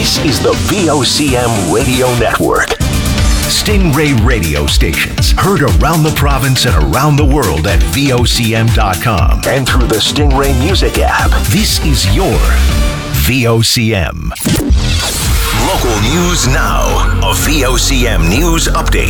This is the VOCM Radio Network. Stingray radio stations heard around the province and around the world at VOCM.com and through the Stingray Music app. This is your VOCM. Local news now. A VOCM news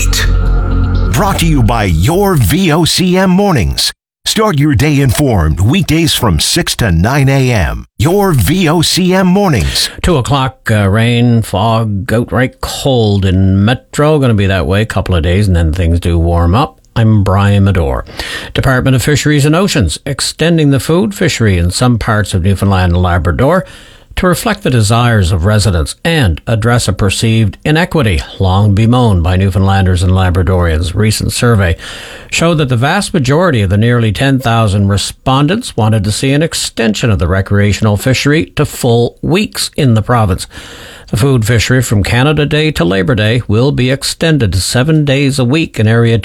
update. Brought to you by your VOCM mornings. Start your day informed weekdays from 6 to 9 a.m. Your VOCM mornings. 2 o'clock, rain, fog, outright cold in Metro. Going to be that way a couple of days and then things do warm up. I'm Brian Medore. Department of Fisheries and Oceans extending the food fishery in some parts of Newfoundland and Labrador to reflect the desires of residents and address a perceived inequity long bemoaned by Newfoundlanders and Labradorians. Recent survey showed that the vast majority of the nearly 10,000 respondents wanted to see an extension of the recreational fishery to full weeks in the province. The food fishery from Canada Day to Labor Day will be extended to 7 days a week in Area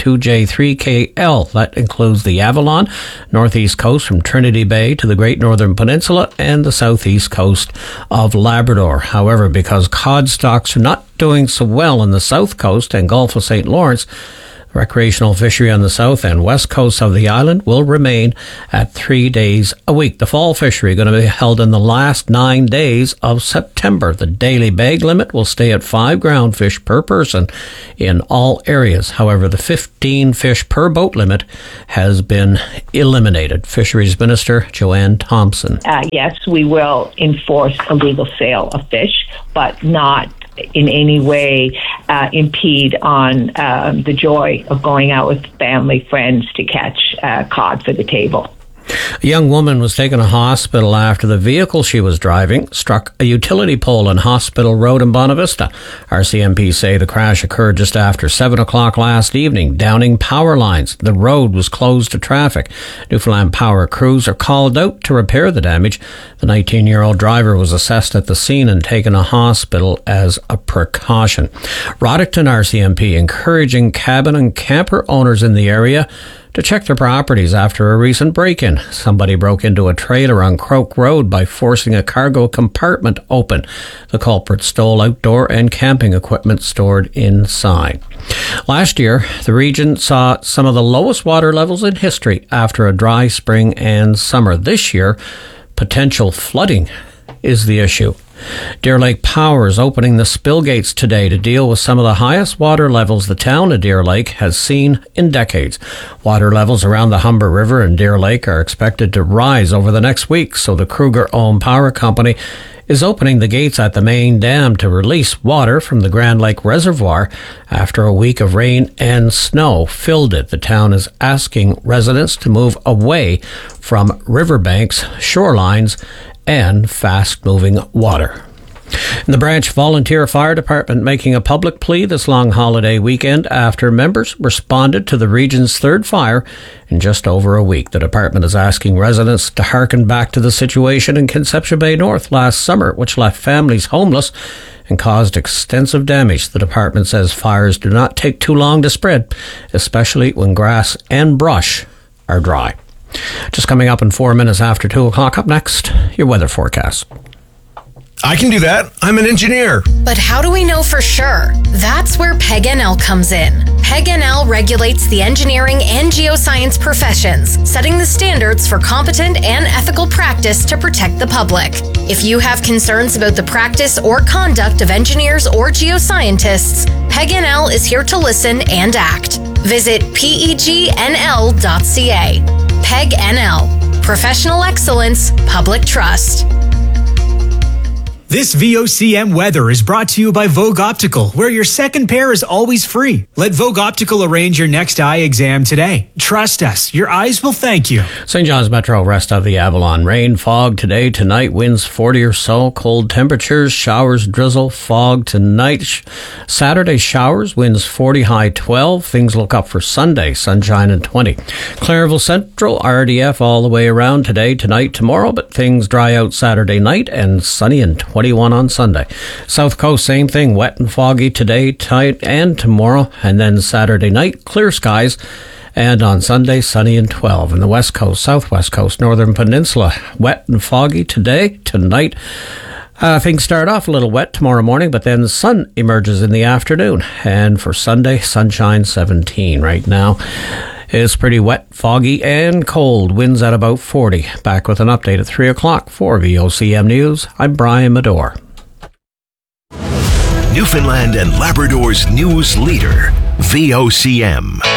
2J3KL. That includes the Avalon, northeast coast from Trinity Bay to the Great Northern Peninsula and the southeast coast of Labrador. However, because cod stocks are not doing so well in the south coast and Gulf of St. Lawrence, recreational fishery on the south and west coast of the island will remain at 3 days a week. The fall fishery going to be held in the last 9 days of September. The daily bag limit will stay at 5 ground fish per person in all areas. However, the 15 fish per boat limit has been eliminated. Fisheries Minister Joanne Thompson. Yes, we will enforce illegal sale of fish, but not in any way impede on the joy of going out with family, friends to catch cod for the table. A young woman was taken to hospital after the vehicle she was driving struck a utility pole on Hospital Road in Bonavista. RCMP say the crash occurred just after 7 o'clock last evening, downing power lines. The road was closed to traffic. Newfoundland Power crews are called out to repair the damage. The 19-year-old driver was assessed at the scene and taken to hospital as a precaution. Roddickton RCMP encouraging cabin and camper owners in the area to check their properties after a recent break-in. Somebody broke into a trailer on Croak Road by forcing a cargo compartment open. The culprit stole outdoor and camping equipment stored inside. Last year, the region saw some of the lowest water levels in history after a dry spring and summer. This year, potential flooding is the issue. Deer Lake Power is opening the spill gates today to deal with some of the highest water levels the town of Deer Lake has seen in decades. Water levels around the Humber River and Deer Lake are expected to rise over the next week, so the Kruger-owned power company is opening the gates at the main dam to release water from the Grand Lake Reservoir after a week of rain and snow filled it. The town is asking residents to move away from riverbanks, shorelines, and fast-moving water. And the Branch Volunteer Fire Department making a public plea this long holiday weekend after members responded to the region's third fire in just over a week. The department is asking residents to hearken back to the situation in Conception Bay North last summer, which left families homeless and caused extensive damage. The department says fires do not take too long to spread, especially when grass and brush are dry. Just coming up in 4 minutes after 2 o'clock. Up next, your weather forecast. I can do that. I'm an engineer. But how do we know for sure? That's where PEG-NL comes in. PEG-NL regulates the engineering and geoscience professions, setting the standards for competent and ethical practice to protect the public. If you have concerns about the practice or conduct of engineers or geoscientists, PEG-NL is here to listen and act. Visit pegnl.ca. PEG-NL. Professional excellence, public trust. This VOCM weather is brought to you by Vogue Optical, where your second pair is always free. Let Vogue Optical arrange your next eye exam today. Trust us, your eyes will thank you. St. John's Metro, rest of the Avalon. Rain, fog today, tonight, winds 40 or so, cold temperatures, showers, drizzle, fog tonight. Saturday, showers, winds 40, high 12. Things look up for Sunday, sunshine and 20. Clairville Central, RDF all the way around today, tonight, tomorrow, but things dry out Saturday night and sunny and 21 on Sunday. South Coast, same thing, wet and foggy today, tonight, and tomorrow, and then Saturday night, clear skies, and on Sunday, sunny and 12. In the West Coast, Southwest Coast, Northern Peninsula, wet and foggy today, tonight, Things start off a little wet tomorrow morning, but then the sun emerges in the afternoon. And for Sunday, sunshine 17 right now. It's pretty wet, foggy and cold. Winds at about 40. Back with an update at 3 o'clock for VOCM News. I'm Brian Medore. Newfoundland and Labrador's news leader, VOCM.